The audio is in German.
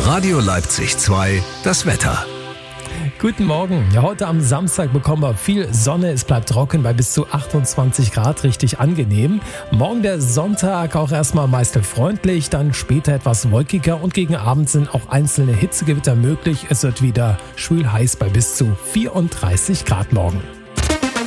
Radio Leipzig 2, das Wetter. Guten Morgen. Ja, heute am Samstag bekommen wir viel Sonne. Es bleibt trocken bei bis zu 28 Grad, richtig angenehm. Morgen der Sonntag auch erstmal meist freundlich, dann später etwas wolkiger und gegen Abend sind auch einzelne Hitzegewitter möglich. Es wird wieder schwül heiß bei bis zu 34 Grad morgen.